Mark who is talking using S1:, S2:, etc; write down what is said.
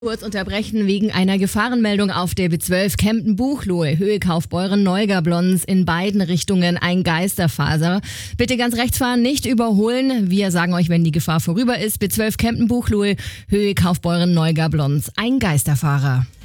S1: Kurz unterbrechen wegen einer Gefahrenmeldung auf der B12 Kempten-Buchloe, Höhe Kaufbeuren-Neugablons, in beiden Richtungen ein Geisterfaser. Bitte ganz rechts fahren, nicht überholen. Wir sagen euch, wenn die Gefahr vorüber ist. B12 Kempten-Buchloe, Höhe Kaufbeuren-Neugablons, ein Geisterfahrer.